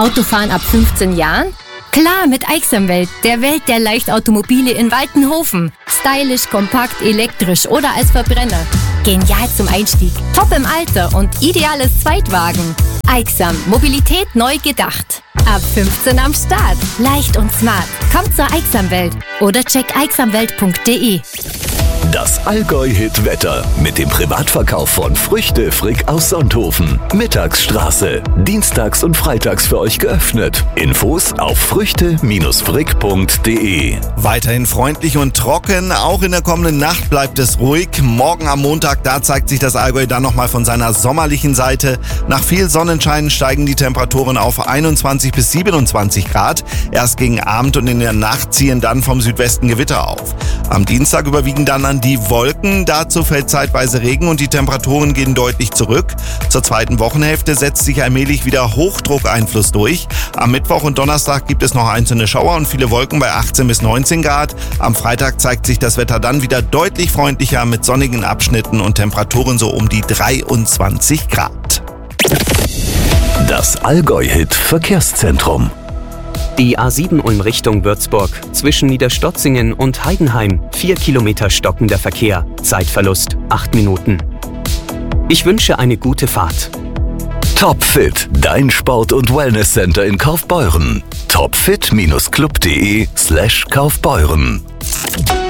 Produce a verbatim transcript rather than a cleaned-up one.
Autofahren ab fünfzehn Jahren? Klar, mit Aixamwelt, der Welt der Leichtautomobile in Waltenhofen. Stylisch, kompakt, elektrisch oder als Verbrenner. Genial zum Einstieg, top im Alter und ideales Zweitwagen. Aixam, Mobilität neu gedacht. Ab fünfzehn am Start. Leicht und smart. Kommt zur Aixamwelt oder check aixamwelt punkt de. Das Allgäu-Hit-Wetter mit dem Privatverkauf von Früchte Frick aus Sonthofen. Mittagsstraße. Dienstags und freitags für euch geöffnet. Infos auf früchte frick punkt de. Weiterhin freundlich und trocken. Auch in der kommenden Nacht bleibt es ruhig. Morgen am Montag, da zeigt sich das Allgäu dann nochmal von seiner sommerlichen Seite. Nach viel Sonnenschein steigen die Temperaturen auf einundzwanzig bis siebenundzwanzig Grad. Erst gegen Abend und in der Nacht ziehen dann vom Südwesten Gewitter auf. Am Dienstag überwiegen dann an die Wolken. Dazu fällt zeitweise Regen und die Temperaturen gehen deutlich zurück. Zur zweiten Wochenhälfte setzt sich allmählich wieder Hochdruckeinfluss durch. Am Mittwoch und Donnerstag gibt es noch einzelne Schauer und viele Wolken bei achtzehn bis neunzehn Grad. Am Freitag zeigt sich das Wetter dann wieder deutlich freundlicher mit sonnigen Abschnitten und Temperaturen so um die dreiundzwanzig Grad. Das Allgäu-Hit Verkehrszentrum. Die A sieben Ulm Richtung Würzburg, zwischen Niederstotzingen und Heidenheim, vier Kilometer stockender Verkehr, Zeitverlust acht Minuten. Ich wünsche eine gute Fahrt. Topfit, dein Sport- und Wellnesscenter in Kaufbeuren. topfit Bindestrich club punkt de slash Kaufbeuren.